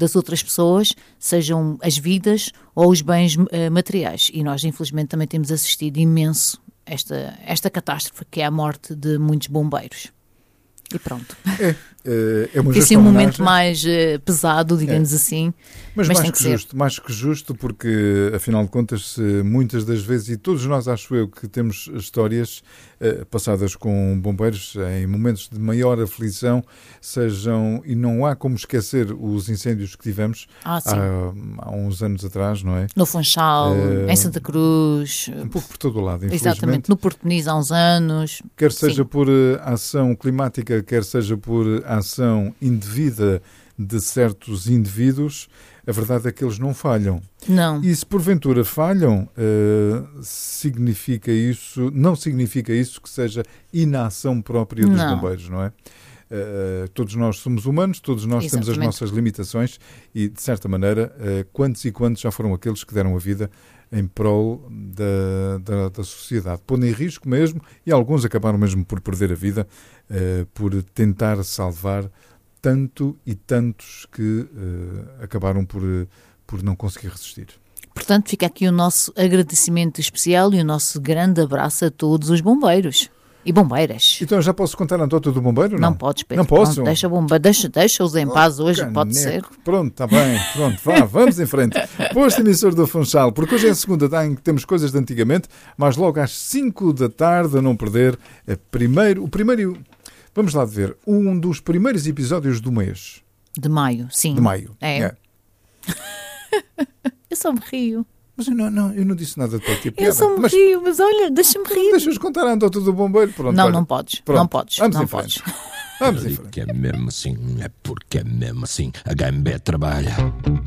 das outras pessoas, sejam as vidas ou os bens materiais. E nós, infelizmente, também temos assistido imenso esta catástrofe, que é a morte de muitos bombeiros. E pronto. É uma esse é um momento mais pesado, digamos assim. Mas mais que justo, porque, afinal de contas, muitas das vezes, e todos nós, acho eu, que temos histórias passadas com bombeiros em momentos de maior aflição, e não há como esquecer os incêndios que tivemos há uns anos atrás, não é? No Funchal, em Santa Cruz. Um pouco por todo o lado, infelizmente. Exatamente, no Porto Muniz há uns anos. Quer seja por ação climática, quer seja por ação indevida de certos indivíduos, a verdade é que eles não falham. Não. E se porventura falham, não significa isso que seja inação própria dos bombeiros, não é? Todos nós somos humanos, todos nós temos as nossas limitações e, de certa maneira, quantos e quantos já foram aqueles que deram a vida em prol da sociedade, pondo em risco mesmo, e alguns acabaram mesmo por perder a vida por tentar salvar tanto e tantos que acabaram por não conseguir resistir. Portanto, fica aqui o nosso agradecimento especial e o nosso grande abraço a todos os bombeiros e bombeiras. Então já posso contar a anedota do bombeiro? Não podes, Pedro. Não posso? Pronto, deixa-os em paz hoje, pode ser. Pronto, está bem. Pronto, vamos em frente. Posto emissor do Funchal, porque hoje é a segunda em que temos coisas de antigamente, mas logo às 5 da tarde, a não perder, o primeiro, vamos lá ver, um dos primeiros episódios do mês. De maio, sim. De maio. É. Eu só me rio. Mas eu não disse nada de ter piada. Eu só me rio, mas olha, deixa-me rir. Deixa-os contar a anedota do bombeiro. Pronto, não podes. Pronto. Não podes. Vamos não em podes. frente. Vamos em frente. É mesmo assim, é porque é mesmo assim. A Gambé trabalha.